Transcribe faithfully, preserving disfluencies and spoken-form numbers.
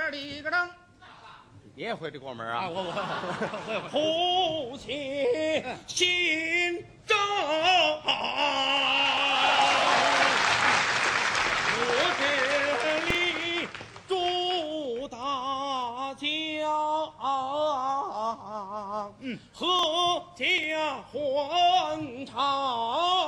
儿里个灯。 你也会这过门啊？ 啊，我我会会。 夫妻心照，我这里祝大家嗯阖家欢畅。